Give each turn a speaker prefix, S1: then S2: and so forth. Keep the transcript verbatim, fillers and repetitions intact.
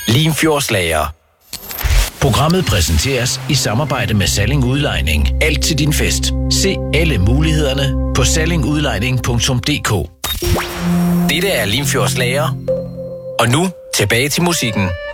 S1: Limfjordslager. Programmet præsenteres i samarbejde med Salling Udlejning. Alt til din fest. Se alle mulighederne på salling udlejning punktum d k. Dette er Limfjordslager. Og nu tilbage til musikken.